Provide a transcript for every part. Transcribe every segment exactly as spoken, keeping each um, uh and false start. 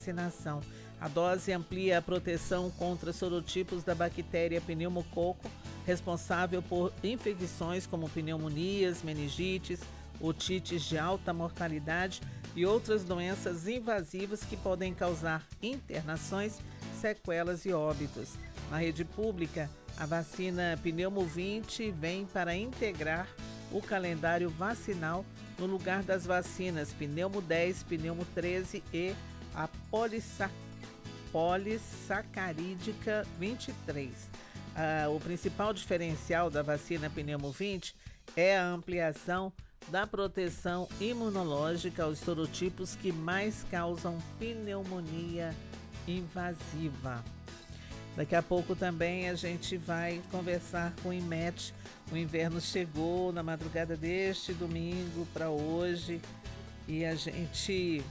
vacinação. A dose amplia a proteção contra sorotipos da bactéria pneumococo, responsável por infecções como pneumonias, meningites, otites de alta mortalidade e outras doenças invasivas que podem causar internações, sequelas e óbitos. Na rede pública, a vacina Pneumo vinte vem para integrar o calendário vacinal no lugar das vacinas Pneumo dez, Pneumo treze e a polissac... polissacarídica vinte e três. Ah, o principal diferencial da vacina Pneumo vinte é a ampliação da proteção imunológica aos sorotipos que mais causam pneumonia invasiva. Daqui a pouco também a gente vai conversar com o IMET. O inverno chegou na madrugada deste domingo para hoje e a gente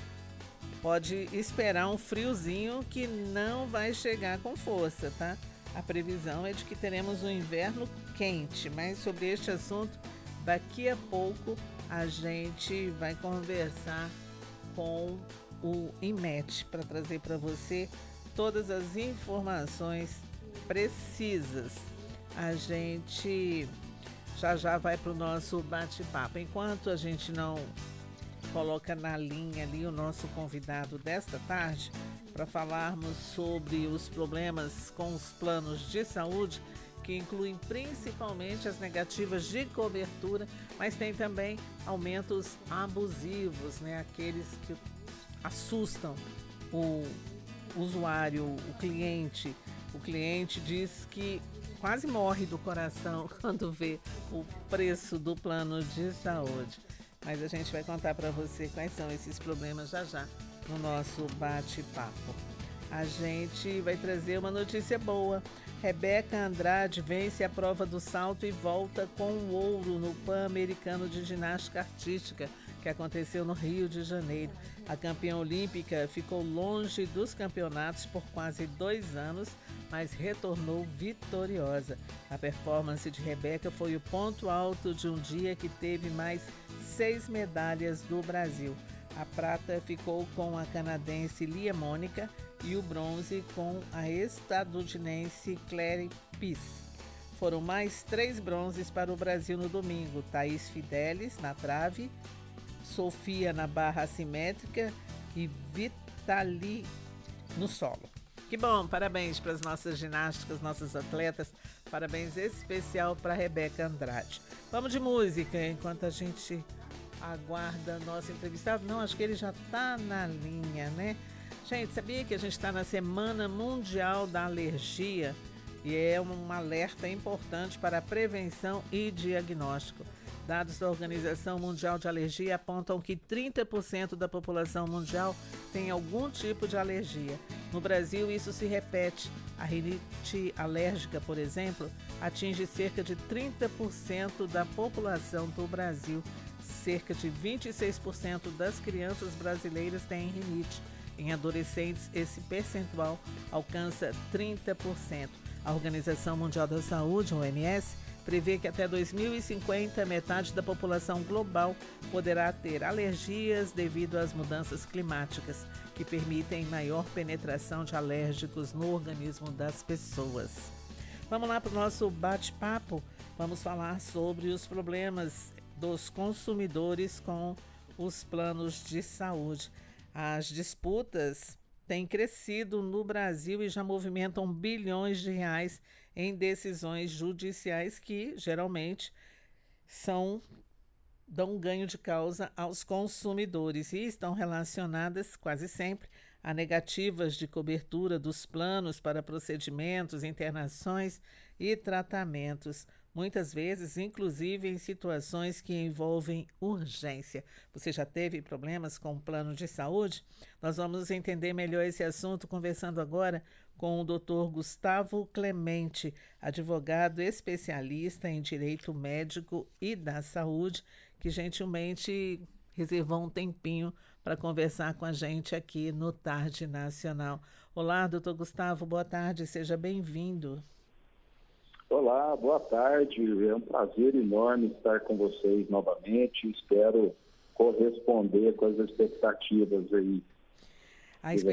pode esperar um friozinho que não vai chegar com força, tá? A previsão é de que teremos um inverno quente, mas sobre este assunto, daqui a pouco a gente vai conversar com o IMET para trazer para você todas as informações precisas. A gente já já vai para o nosso bate-papo. Enquanto a gente não coloca na linha ali o nosso convidado desta tarde para falarmos sobre os problemas com os planos de saúde, que incluem principalmente as negativas de cobertura, mas tem também aumentos abusivos, né? Aqueles que assustam o usuário, o cliente. O cliente diz que quase morre do coração quando vê o preço do plano de saúde. Mas a gente vai contar para você quais são esses problemas já já no nosso bate-papo. A gente vai trazer uma notícia boa. Rebeca Andrade vence a prova do salto e volta com o ouro no Pan-Americano de Ginástica Artística, que aconteceu no Rio de Janeiro. A campeã olímpica ficou longe dos campeonatos por quase dois anos, mas retornou vitoriosa. A performance de Rebeca foi o ponto alto de um dia que teve mais seis medalhas do Brasil. A prata ficou com a canadense Lia Mônica e o bronze com a estadunidense Claire Peace. Foram mais três bronzes para o Brasil no domingo. Thaís Fidelis na trave, Sofia na barra assimétrica e Vitali no solo. Que bom, parabéns para as nossas ginásticas, nossas atletas. Parabéns especial para Rebeca Andrade. Vamos de música enquanto a gente aguarda nosso entrevistado. Não, acho que ele já está na linha, né? Gente, sabia que a gente está na Semana Mundial da Alergia e é um alerta importante para a prevenção e diagnóstico. Dados da Organização Mundial de Alergia apontam que trinta por cento da população mundial tem algum tipo de alergia. No Brasil, isso se repete. A rinite alérgica, por exemplo, atinge cerca de trinta por cento da população do Brasil. Cerca de vinte e seis por cento das crianças brasileiras têm rinite. Em adolescentes, esse percentual alcança trinta por cento. A Organização Mundial da Saúde, O M S, prevê que até dois mil e cinquenta, metade da população global poderá ter alergias devido às mudanças climáticas, que permitem maior penetração de alérgicos no organismo das pessoas. Vamos lá para o nosso bate-papo. Vamos falar sobre os problemas dos consumidores com os planos de saúde. As disputas têm crescido no Brasil e já movimentam bilhões de reais em decisões judiciais que geralmente são dão ganho de causa aos consumidores e estão relacionadas quase sempre a negativas de cobertura dos planos para procedimentos, internações e tratamentos, muitas vezes, inclusive em situações que envolvem urgência. Você já teve problemas com o plano de saúde? Nós vamos entender melhor esse assunto conversando agora com o doutor Gustavo Clemente, advogado especialista em direito médico e da saúde, que gentilmente reservou um tempinho para conversar com a gente aqui no Tarde Nacional. Olá, doutor Gustavo, boa tarde, seja bem-vindo. Olá, boa tarde, é um prazer enorme estar com vocês novamente, espero corresponder com as expectativas aí. A expectativa